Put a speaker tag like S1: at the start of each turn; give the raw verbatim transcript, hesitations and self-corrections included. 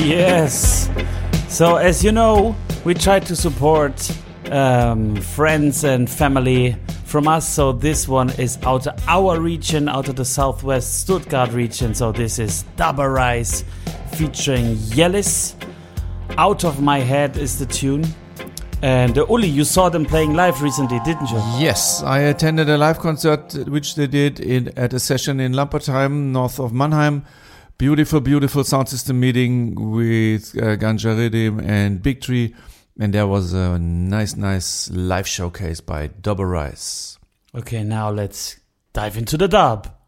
S1: Yes. So as you know, we try to support um, friends and family from us. So this one is out of our region, out of the southwest Stuttgart region. So this is Dubber Rise featuring Yellis. Out of My Head is the tune. And uh, Uli, you saw them playing live recently, didn't you?
S2: Yes, I attended a live concert which they did in, at a session in Lampertheim, north of Mannheim. Beautiful, beautiful sound system meeting with uh, Ganja Rhythm and Big Tree. And there was a nice, nice live showcase by Dubber Rise.
S1: Okay, now let's dive into the dub.